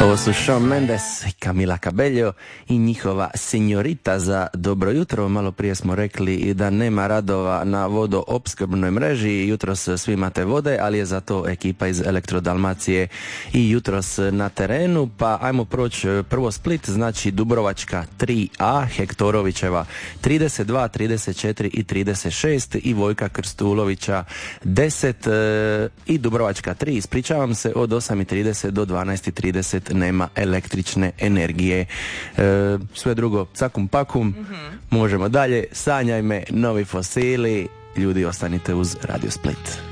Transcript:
Ovo su Shawn Mendes, Camila Cabello i njihova Signorita za dobro jutro. Malo prije smo rekli da nema radova na vodoopskrbnoj mreži, jutros svi imate vode, ali je zato ekipa iz Elektrodalmacije i jutros na terenu. Pa ajmo proći prvo Split, znači Dubrovačka 3A, Hektorovićeva 32, 34 i 36 i Vojka Krstulovića 10 i Dubrovačka 3, ispričavam se, od 8:30 do 12:30 nema električne energije. Sve drugo cakum pakum. Možemo dalje. Sanjaj me, novi fosili. Ljudi, ostanite uz Radio Split.